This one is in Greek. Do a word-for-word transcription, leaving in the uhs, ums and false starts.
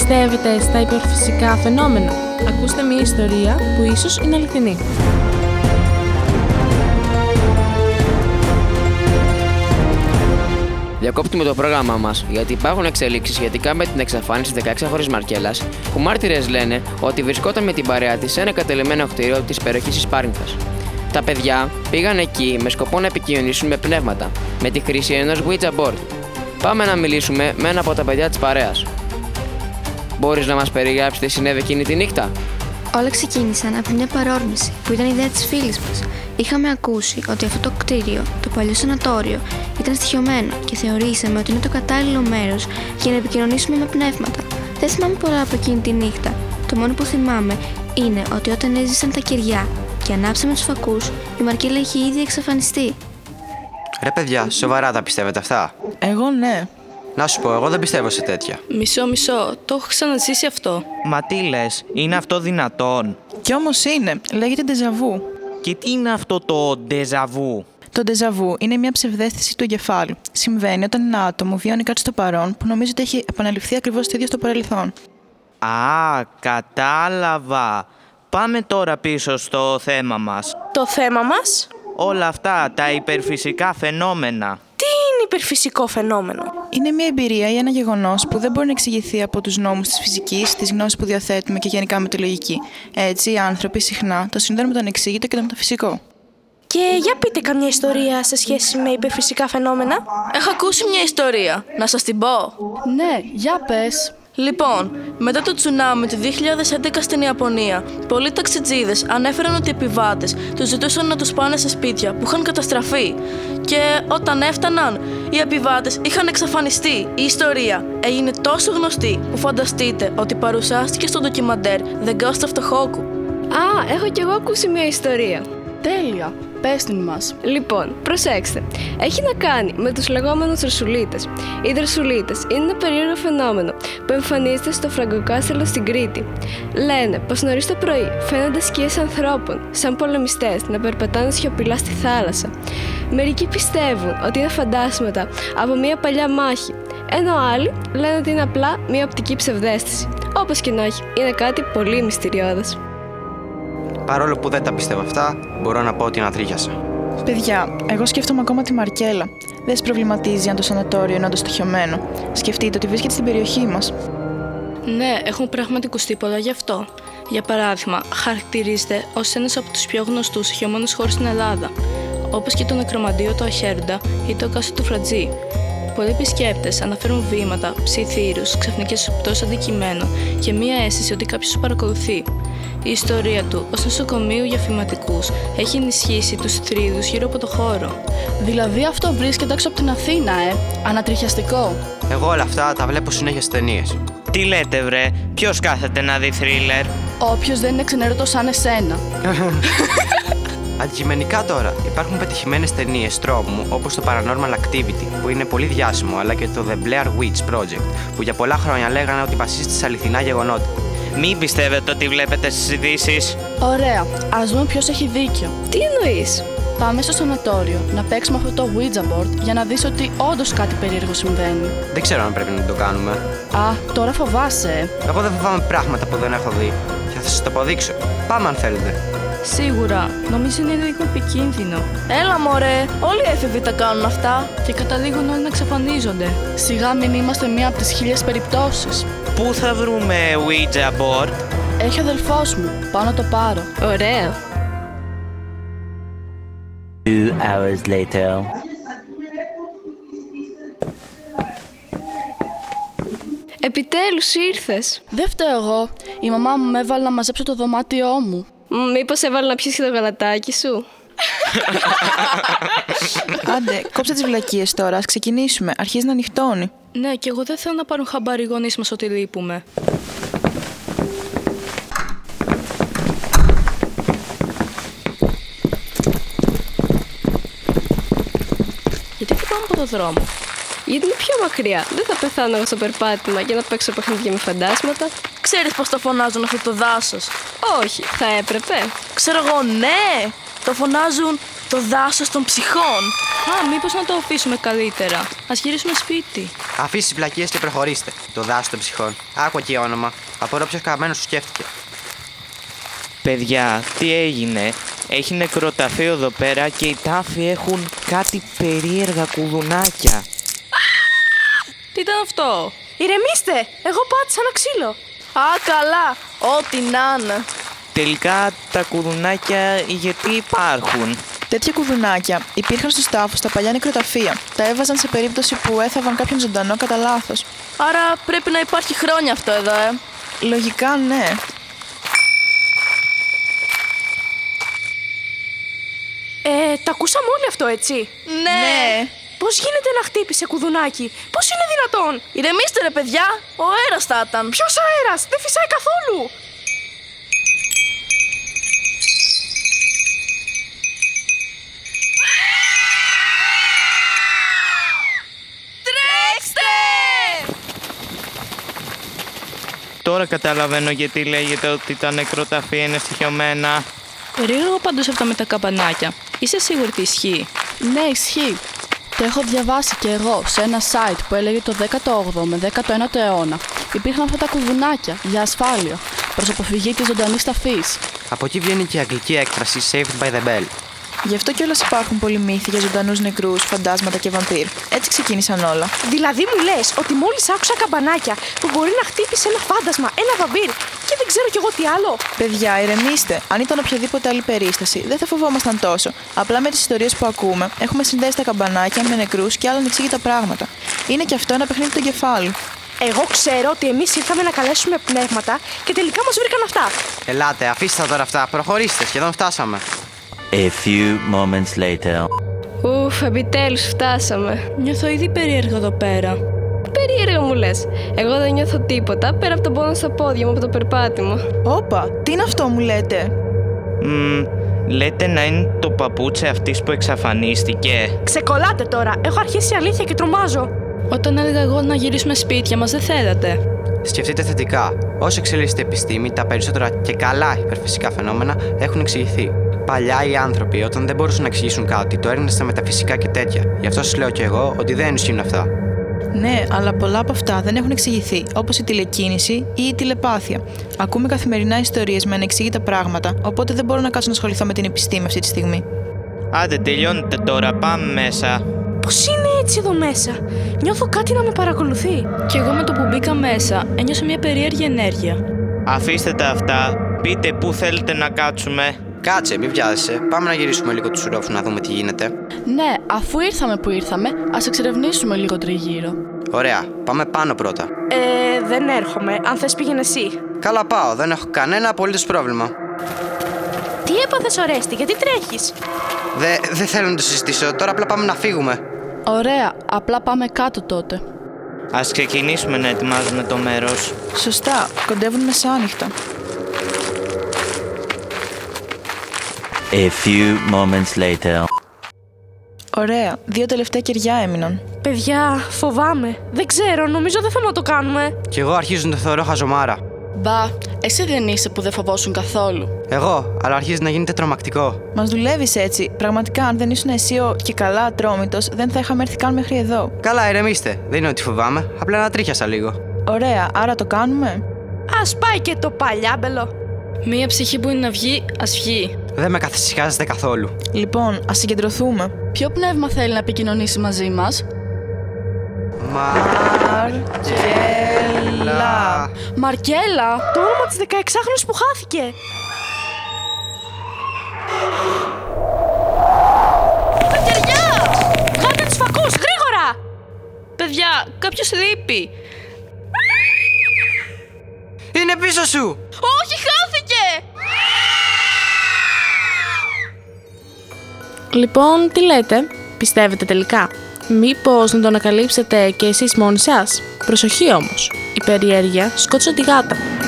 Πιστεύετε στα υπερφυσικά φαινόμενα? Ακούστε μια ιστορία που ίσως είναι αληθινή. Διακόπτουμε το πρόγραμμά μας γιατί υπάρχουν εξελίξεις σχετικά με την εξαφάνιση δεκαέξιχρονης Μαρκέλας, που μάρτυρες λένε ότι βρισκόταν με την παρέα της σε ένα κατελειμμένο κτίριο της περιοχής της Σπάρνηθας. Τα παιδιά πήγαν εκεί με σκοπό να επικοινωνήσουν με πνεύματα, με τη χρήση ενός Ouija board. Πάμε να μιλήσουμε με ένα από τα παιδιά της παρέας. Μπορείς να μας περιγράψεις τι συνέβη εκείνη τη νύχτα? Όλα ξεκίνησαν από μια παρόρμηση που ήταν ιδέα της φίλης μας. Είχαμε ακούσει ότι αυτό το κτίριο, το παλιό σανατόριο, ήταν στοιχειωμένο και θεωρήσαμε ότι είναι το κατάλληλο μέρος για να επικοινωνήσουμε με πνεύματα. Δεν θυμάμαι πολλά από εκείνη τη νύχτα. Το μόνο που θυμάμαι είναι ότι όταν έζησαν τα κεριά και ανάψαμε τους φακούς, η Μαρκέλα είχε ήδη εξαφανιστεί. Ρε παιδιά, σοβαρά τα πιστεύετε αυτά? Εγώ ναι. Να σου πω, εγώ δεν πιστεύω σε τέτοια. Μισό, μισό. Το έχω ξαναζήσει αυτό. Μα τι λες, είναι αυτό δυνατόν? Κι όμως είναι, λέγεται ντεζαβού. Και τι είναι αυτό το ντεζαβού? Το ντεζαβού είναι μια ψευδαίσθηση του εγκεφάλου. Συμβαίνει όταν ένα άτομο βιώνει κάτι στο παρόν που νομίζει ότι έχει επαναληφθεί ακριβώς το ίδιο στο παρελθόν. Α, κατάλαβα. Πάμε τώρα πίσω στο θέμα μας. Το θέμα μας? Όλα αυτά, τα υπερφυσικά φαινόμενα. Τι είναι υπερφυσικό φαινόμενο? Είναι μια εμπειρία ή ένα γεγονός που δεν μπορεί να εξηγηθεί από τους νόμους της φυσικής, τις γνώσεις που διαθέτουμε και γενικά με τη λογική. Έτσι, οι άνθρωποι συχνά το συνδέουν με το ανεξήγητο και το μεταφυσικό. Και για πείτε καμιά ιστορία σε σχέση με υπερφυσικά φαινόμενα. Έχω ακούσει μια ιστορία. Να σας την πω? Ναι, για πες. Λοιπόν, μετά το τσουνάμι του δύο χιλιάδες έντεκα στην Ιαπωνία, πολλοί ταξιτζίδες ανέφεραν ότι οι επιβάτες τους ζητούσαν να τους πάνε σε σπίτια που είχαν καταστραφεί. Και όταν έφταναν, οι επιβάτες είχαν εξαφανιστεί. Η ιστορία έγινε τόσο γνωστή που φανταστείτε ότι παρουσιάστηκε στο ντοκιμαντέρ The Ghost of Tohoku. Α, έχω κι εγώ ακούσει μια ιστορία. Τέλεια. Πες την μας. Λοιπόν, προσέξτε. Έχει να κάνει με τους λεγόμενους δροσουλίτες. Οι δροσουλίτες είναι ένα περίεργο φαινόμενο που εμφανίζεται στο Φραγκοκάστελο στην Κρήτη. Λένε πως νωρίς το πρωί φαίνονται σκιές ανθρώπων, σαν πολεμιστές, να περπατάνε σιωπηλά στη θάλασσα. Μερικοί πιστεύουν ότι είναι φαντάσματα από μια παλιά μάχη, ενώ άλλοι λένε ότι είναι απλά μια οπτική ψευδαίσθηση. Όπως και να έχει, είναι κάτι πολύ μυστηριώδες. Παρόλο που δεν τα πιστεύω αυτά, μπορώ να πω ότι ανατρίχιασα. Παιδιά, εγώ σκέφτομαι ακόμα τη Μαρκέλα. Δεν σε προβληματίζει αν το σανατόριο είναι όντως στοιχειωμένο? Σκεφτείτε ότι βρίσκεται στην περιοχή μας. Ναι, έχουν πράγματι ακουστεί πολλά γι' αυτό. Για παράδειγμα, χαρακτηρίζεται ως ένας από τους πιο γνωστούς στοιχειωμένους χώρους στην Ελλάδα, όπως και το νεκρομαντίο του Αχέροντα ή το Κάσο του Φρατζή. Πολλοί επισκέπτες αναφέρουν βήματα, ψιθύρους, ξαφνικές πτώσεις αντικειμένων και μία αίσθηση ότι κάποιος σου παρακολουθεί. Η ιστορία του ως νοσοκομείου για φυματικούς έχει ενισχύσει τους θρύλους γύρω από το χώρο. Δηλαδή αυτό βρίσκεται έξω από την Αθήνα, ε. Ανατριχιαστικό. Εγώ όλα αυτά τα βλέπω συνέχεια στις ταινίες. Τι λέτε βρε, ποιος κάθεται να δει θρίλερ? Όποιος δεν είναι ξενέρωτος σαν εσένα. Αντικειμενικά τώρα, υπάρχουν πετυχημένες ταινίες τρόμου όπως το Paranormal Activity, που είναι πολύ διάσημο, αλλά και το The Blair Witch Project, που για πολλά χρόνια λέγανε ότι βασίζεται σε αληθινά γεγονότα. Μην πιστεύετε ότι βλέπετε στις ειδήσεις. Ωραία, ας δούμε ποιος έχει δίκιο. Τι εννοείς? Πάμε στο σανατόριο να παίξουμε αυτό το Ouija board για να δεις ότι όντως κάτι περίεργο συμβαίνει. Δεν ξέρω αν πρέπει να το κάνουμε. Α, τώρα φοβάσαι. Εγώ δεν φοβάμαι πράγματα που δεν έχω δει. Και θα σας το αποδείξω. Πάμε αν θέλετε. Σίγουρα, νομίζω είναι λίγο επικίνδυνο. Έλα μωρέ, όλοι οι έφηβοι τα κάνουν αυτά. Και καταλήγουν όλοι να εξαφανίζονται. Σιγά μην είμαστε μία από τις χίλιες περιπτώσεις. Πού θα βρούμε Ouija board? Έχει ο αδελφός μου, πάω να το πάρω. Ωραία. Two hours later. Επιτέλους ήρθες. Δεν φταίω εγώ. Η μαμά μου με έβαλε να μαζέψω το δωμάτιό μου. Μήπως έβαλε να πιεις και το γαλατάκι σου? Άντε, κόψε τις βλακίες τώρα, ας ξεκινήσουμε. Αρχίζει να νυχτώνει. Ναι, και εγώ δεν θέλω να πάρουν χαμπάρι οι γονείς μας ότι λείπουμε. Γιατί φύγαμε από το δρόμο? Γιατί είναι πιο μακριά. Δεν θα πεθάνω εγώ στο περπάτημα για να παίξω παιχνίδια με φαντάσματα. Ξέρεις πως το φωνάζουν αυτό το δάσος? Όχι, θα έπρεπε. Ξέρω εγώ, ναι! Το φωνάζουν Το δάσος των ψυχών. Α, μήπως να το αφήσουμε καλύτερα. Ας γυρίσουμε σπίτι. Αφήσει πλακίες και προχωρήστε. Το δάσος των ψυχών. Άκου εκεί όνομα. Απορώ ποιος καμένος σου σκέφτηκε. Παιδιά, τι έγινε? Έχει νεκροταφείο εδώ πέρα και οι τάφοι έχουν κάτι περίεργα κουδουνάκια. Τι ήταν αυτό? Ηρεμήστε! Εγώ πάτησα ένα ξύλο. Α, καλά. Ό,τι να είναι. Τελικά τα κουδουνάκια γιατί υπάρχουν? Τέτοια κουδουνάκια υπήρχαν στους τάφους στα παλιά νεκροταφεία. Τα έβαζαν σε περίπτωση που έθαβαν κάποιον ζωντανό κατά λάθος. Άρα πρέπει να υπάρχει χρόνια αυτό εδώ, ε. Λογικά ναι. Ε, τα ακούσαμε όλοι αυτό, έτσι? Ναι. ναι. Πώς γίνεται να χτύπησε κουδουνάκι? Πώς είναι δυνατόν? Ηρεμήστε ρε παιδιά, ο αέρας θα ήταν. Ποιος αέρας? Δεν φυσάει καθόλου. Τρέξτε! Τώρα καταλαβαίνω γιατί λέγεται ότι τα νεκροταφεία είναι στοιχειωμένα. Περίεργο πάντως αυτά με τα καμπανάκια. Είσαι σίγουρη ότι ισχύει? Ναι, ισχύει. Το έχω διαβάσει και εγώ σε ένα site που έλεγε το δέκατο όγδοο με δέκατο ένατο αιώνα. Υπήρχαν αυτά τα κουδουνάκια για ασφάλεια, προς αποφυγή της ζωντανής ταφής. Από εκεί βγαίνει και η αγγλική έκφραση Saved by the Bell. Γι' αυτό κιόλας υπάρχουν πολλοί μύθοι για ζωντανούς νεκρούς, φαντάσματα και βαμπύρ. Έτσι ξεκίνησαν όλα. Δηλαδή μου λες ότι μόλις άκουσα καμπανάκια που μπορεί να χτύπησε ένα φάντασμα, ένα βαμπύρ και δεν ξέρω κι εγώ τι άλλο. Παιδιά, ηρεμήστε. Αν ήταν οποιαδήποτε άλλη περίσταση, δεν θα φοβόμασταν τόσο. Απλά με τις ιστορίες που ακούμε, έχουμε συνδέσει τα καμπανάκια με νεκρούς και άλλα ανεξήγητα πράγματα. Είναι κι αυτό ένα παιχνίδι του εγκεφάλου. Εγώ ξέρω ότι εμείς ήρθαμε να καλέσουμε πνεύματα και τελικά μας βρήκαν αυτά. Ελάτε, αφήστε τα τώρα αυτά. Προχωρήστε, σχεδόν φτάσαμε. A few moments later. Ουφ, επιτέλους φτάσαμε. Νιώθω ήδη περίεργα εδώ πέρα. Περίεργα μου λες. Εγώ δεν νιώθω τίποτα πέρα από τον πόνο στα πόδια μου από το περπάτημα. Όπα, τι είναι αυτό μου λέτε? Μμμ, λέτε να είναι το παπούτσι αυτής που εξαφανίστηκε. Ξεκολλάτε τώρα. Έχω αρχίσει αλήθεια και τρομάζω. Όταν έλεγα εγώ να γυρίσουμε σπίτια μας, δεν θέλατε. Σκεφτείτε θετικά. Όσο εξελίσσεται η επιστήμη, τα περισσότερα και καλά υπερφυσικά φαινόμενα έχουν εξηγηθεί. Παλιά οι άνθρωποι, όταν δεν μπορούσαν να εξηγήσουν κάτι, το έριχναν στα μεταφυσικά και τέτοια. Γι' αυτό σας λέω κι εγώ ότι δεν ισχύουν αυτά. Ναι, αλλά πολλά από αυτά δεν έχουν εξηγηθεί, όπως η τηλεκίνηση ή η τηλεπάθεια. Ακούμε καθημερινά ιστορίες με ανεξήγητα πράγματα, οπότε δεν μπορώ να κάτσω να ασχοληθώ με την επιστήμη αυτή τη στιγμή. Άντε, τελειώνετε τώρα, πάμε μέσα. Πώς είναι έτσι εδώ μέσα? Νιώθω κάτι να με παρακολουθεί. Κι εγώ με το που μπήκα μέσα, ένιωσα μια περίεργη ενέργεια. Αφήστε τα αυτά, πείτε πού θέλετε να κάτσουμε. Κάτσε, μην βιάζεσαι. Πάμε να γυρίσουμε λίγο τους ρόφους να δούμε τι γίνεται. Ναι, αφού ήρθαμε που ήρθαμε, ας εξερευνήσουμε λίγο τριγύρω. Ωραία, πάμε πάνω πρώτα. Ε, δεν έρχομαι. Αν θες πήγαινε εσύ. Καλά πάω, δεν έχω κανένα απολύτως πρόβλημα. Τι έπαθες, Ορέστη, γιατί τρέχεις? Δε, δεν θέλω να το συζητήσω, τώρα απλά πάμε να φύγουμε. Ωραία, απλά πάμε κάτω τότε. Ας ξεκινήσουμε να ετοιμάζουμε το μέρος. Σωστά, κοντεύουν μεσάνυχτα. A few moments later. Ωραία, δύο τελευταία κεριά έμειναν. Παιδιά, φοβάμαι. Δεν ξέρω, νομίζω δεν θα να το κάνουμε. Κι εγώ αρχίζω να το θεωρώ χαζομάρα. Μπα, εσύ δεν είσαι που δεν φοβόσουν καθόλου. Εγώ, αλλά αρχίζει να γίνεται τρομακτικό. Μας δουλεύεις έτσι. Πραγματικά, αν δεν ήσουν εσύ ο και καλά ατρόμητος, δεν θα είχαμε έρθει καν μέχρι εδώ. Καλά, ηρεμήστε. Δεν είναι ότι φοβάμαι, απλά ανατρίχιασα λίγο. Ωραία, άρα το κάνουμε. Ας πάει και το παλιάμπελο. Μία ψυχή που είναι να βγει, ας βγει. Δεν με καθησυχάζετε καθόλου. Λοιπόν, ας συγκεντρωθούμε. Ποιο πνεύμα θέλει να επικοινωνήσει μαζί μας? Μαρκέλα. Μαρκέλα! Το όνομα της δεκαεξάχρονης που χάθηκε. Τα κεριά! Βγάλτε τους φακούς, γρήγορα! Παιδιά, κάποιος λείπει. Είναι πίσω σου! Όχι, χάθηκε! Λοιπόν, τι λέτε, πιστεύετε τελικά? Μήπως να το ανακαλύψετε και εσείς μόνοι σας? Προσοχή όμως, η περιέργεια σκότωσε τη γάτα.